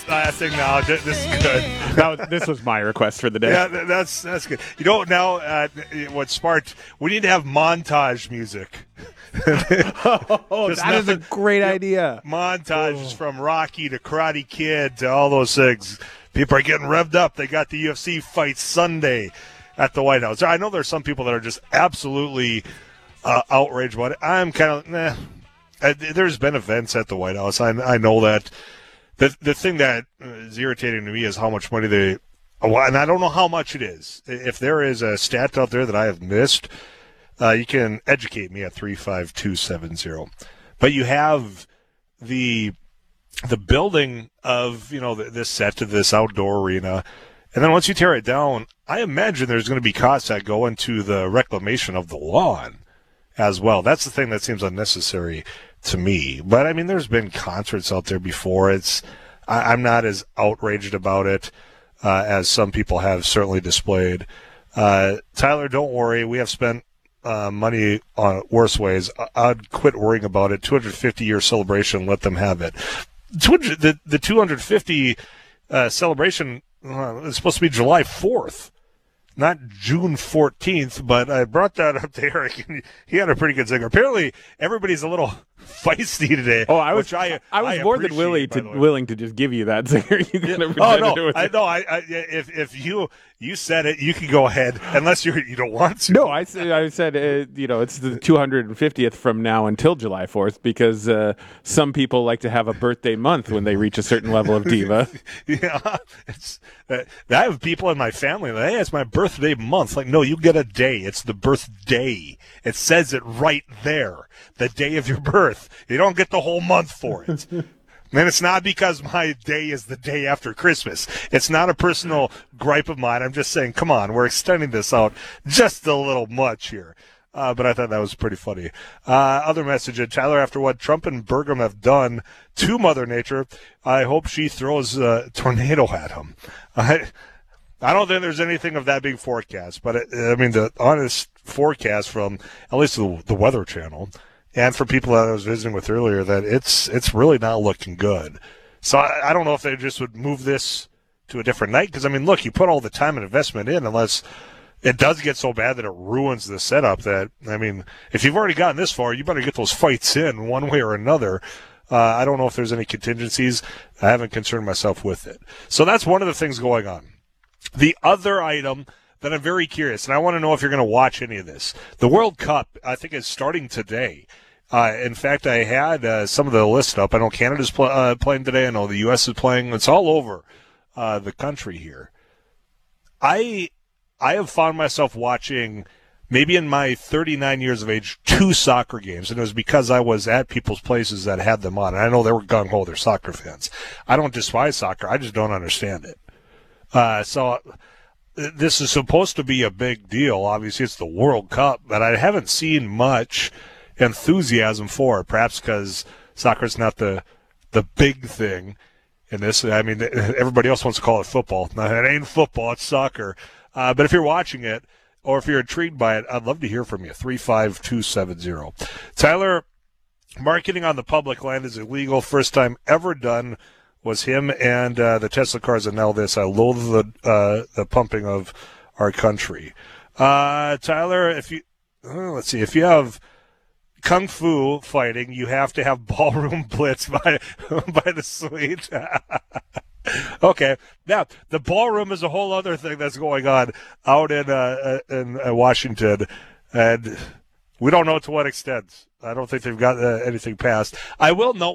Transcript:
last thing now. This is good. This was my request for the day. Yeah, that's good. You know, now what sparked? We need to have montage music. That is a great idea. Montages from Rocky to Karate Kid to all those things. People are getting revved up. They got the UFC fight Sunday at the White House. I know there's some people that are just absolutely outraged about it. I'm kind of, there's been events at the White House. I know that. The thing that is irritating to me is how much money they, and I don't know how much it is. If there is a stat out there that I have missed, you can educate me at 35270. But you have the building of, this set to this outdoor arena, and then once you tear it down, I imagine there's going to be costs that go into the reclamation of the lawn as well. That's the thing that seems unnecessary to me. But, I mean, there's been concerts out there before. I'm not as outraged about it as some people have certainly displayed. Tyler, don't worry. We have spent money on worse ways. I'd quit worrying about it. 250-year celebration, let them have it. The 250 celebration is supposed to be July 4th. Not June 14th, but I brought that up to Eric, and he had a pretty good zinger. Apparently, everybody's a little feisty today. Oh, I was more than willing to just give you that zinger. If you said it, you can go ahead, unless you don't want to. No, I said it's the 250th from now until July 4th, because some people like to have a birthday month when they reach a certain level of diva. Yeah, I have people in my family that, hey, it's my birthday month. Like, no, you get a day. It's the birthday. It says it right there, the day of your birth. You don't get the whole month for it. And it's not because my day is the day after Christmas. It's not a personal gripe of mine. I'm just saying, come on, we're extending this out just a little much here. But I thought that was pretty funny. Other message, Tyler, after what Trump and Burgum have done to Mother Nature, I hope she throws a tornado at him. I don't think there's anything of that being forecast, but the honest forecast from at least the Weather Channel and for people that I was visiting with earlier, that it's really not looking good. So I don't know if they just would move this to a different night, because, look, you put all the time and investment in, unless it does get so bad that it ruins the setup. That, if you've already gotten this far, you better get those fights in one way or another. I don't know if there's any contingencies. I haven't concerned myself with it. So that's one of the things going on. The other item that I'm very curious, and I want to know if you're going to watch any of this. The World Cup, I think, is starting today. In fact, I had some of the list up. I know Canada's playing today. I know the U.S. is playing. It's all over the country here. I have found myself watching, maybe in my 39 years of age, 2 soccer games, and it was because I was at people's places that had them on. And I know they were gung-ho, they're soccer fans. I don't despise soccer. I just don't understand it. So this is supposed to be a big deal. Obviously, it's the World Cup, but I haven't seen much enthusiasm for it, perhaps because soccer's not the big thing in this. Everybody else wants to call it football. No, it ain't football, it's soccer. But if you're watching it, or if you're intrigued by it, I'd love to hear from you. 35270. Tyler, marketing on the public land is illegal. First time ever done was him and the Tesla cars, and now this. I loathe the pumping of our country. Tyler, if you have Kung Fu fighting, you have to have Ballroom Blitz by the Sweet. Okay. Now, the ballroom is a whole other thing that's going on out in Washington, and we don't know to what extent. I don't think they've got anything passed. I will note